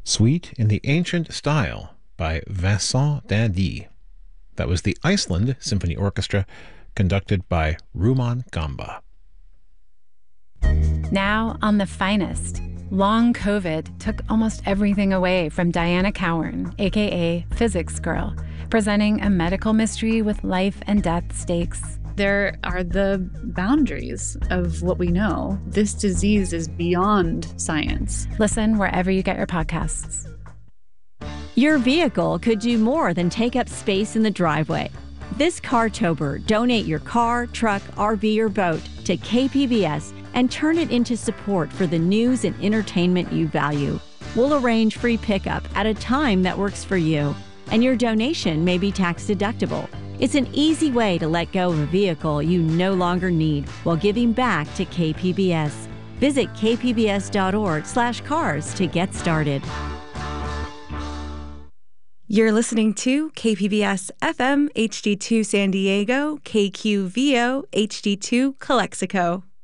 Suite in the Ancient Style by Vincent d'Indy. That was the Iceland Symphony Orchestra, conducted by Rumaan Gamba. Now on The Finest. Long COVID took almost everything away from Diana Cowan, aka Physics Girl, presenting a medical mystery with life and death stakes. There are the boundaries of what we know. This disease is beyond science. Listen wherever you get your podcasts. Your vehicle could do more than take up space in the driveway. This Cartober, donate your car, truck, RV, or boat to KPBS and turn it into support for the news and entertainment you value. We'll arrange free pickup at a time that works for you, and your donation may be tax deductible. It's an easy way to let go of a vehicle you no longer need while giving back to KPBS. Visit kpbs.org/cars to get started. You're listening to KPBS FM HD2 San Diego, KQVO HD2 Calexico.